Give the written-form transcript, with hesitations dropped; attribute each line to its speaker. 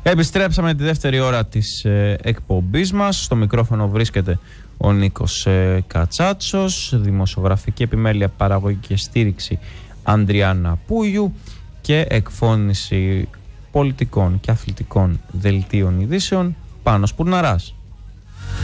Speaker 1: Επιστρέψαμε τη δεύτερη ώρα της εκπομπής μας. Στο μικρόφωνο βρίσκεται ο Νίκος Κατσάτσος, δημοσιογραφική επιμέλεια, παραγωγή και στήριξη Ανδριάννα Πούγιου και εκφώνηση πολιτικών και αθλητικών δελτίων ειδήσεων Πάνος Πουρναράς.